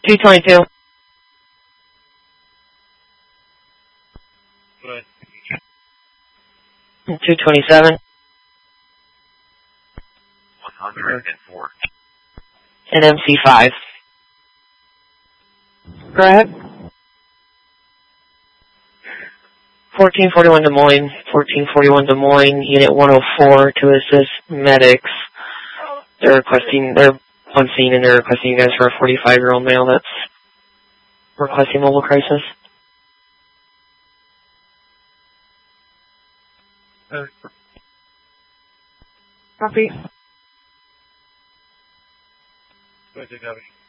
222. Go ahead. 227. 104. And MC5. Go ahead. 1441 Des Moines, 1441 Des Moines, Unit 104 to assist medics. They're on scene and they're requesting you guys for a 45-year-old male that's requesting mobile crisis. Copy. Go ahead, copy.